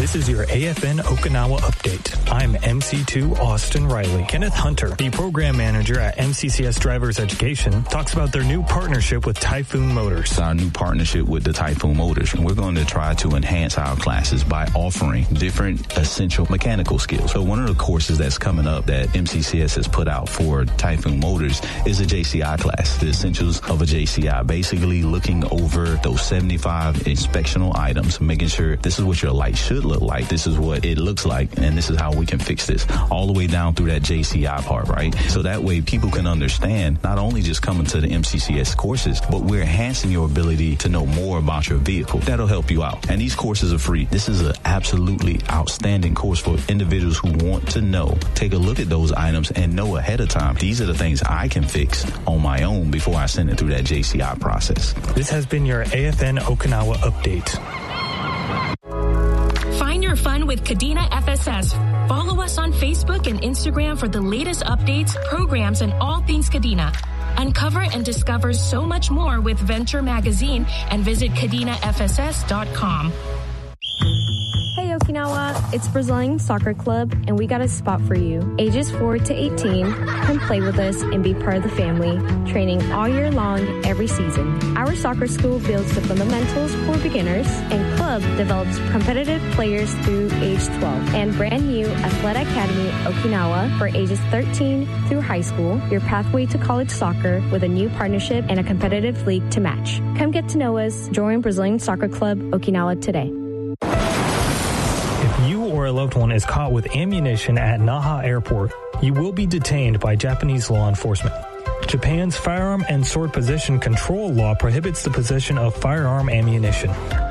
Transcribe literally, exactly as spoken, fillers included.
This is your A F N Okinawa update. I'm M C two Austin Riley. Kenneth Hunter, the program manager at M C C S Drivers Education, talks about their new partnership with Typhoon Motors. Our new partnership with the Typhoon Motors. We're going to try to enhance our classes by offering different essential mechanical skills. So one of the courses that's coming up that M C C S has put out for Typhoon Motors is a J C I class, the essentials of a J C I, basically looking over those seventy-five inspectional items, making sure this is what your light should look like, this is what it looks like, and this is how we can fix this, all the way down through that J C I part, right? So that way people can understand, not only just coming to the M C C S courses, but we're enhancing your ability to know more about your vehicle. That'll help you out. And these courses are free. This is an absolutely outstanding course for individuals who want to know. Take a look at those items and know ahead of time, these are the things I can fix on my own before I send it through that J C I process. This has been your A F N Okinawa update. Find your fun with Kadena F S S. Follow us on Facebook and Instagram for the latest updates, programs, and all things Kadena. Uncover and discover so much more with Venture Magazine and visit kadena f s s dot com. Hey Okinawa, it's Brazilian Soccer Club and we got a spot for you. Ages four to eighteen, come play with us and be part of the family, training all year long, every season. Our soccer school builds the fundamentals for beginners and club develops competitive players through age twelve. And brand new Athleta Academy Okinawa for ages thirteen through high school, your pathway to college soccer with a new partnership and a competitive league to match. Come get to know us. Join Brazilian Soccer Club Okinawa today. If you or a loved one is caught with ammunition at Naha Airport, you will be detained by Japanese law enforcement. Japan's firearm and sword possession control law prohibits the possession of firearm ammunition.